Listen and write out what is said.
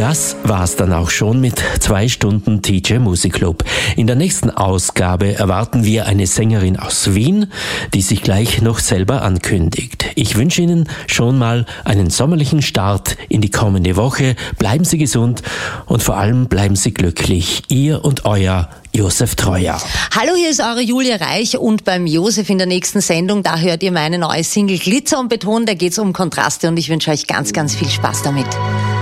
Das war's dann auch schon mit 2 Stunden TJ Music Club. In der nächsten Ausgabe erwarten wir eine Sängerin aus Wien, die sich gleich noch selber ankündigt. Ich wünsche Ihnen schon mal einen sommerlichen Start in die kommende Woche. Bleiben Sie gesund und vor allem bleiben Sie glücklich. Ihr und euer Josef Treuer. Hallo, hier ist eure Julia Reich und beim Josef in der nächsten Sendung, da hört ihr meine neue Single Glitzer und Beton, da geht's um Kontraste und ich wünsche euch ganz, ganz viel Spaß damit.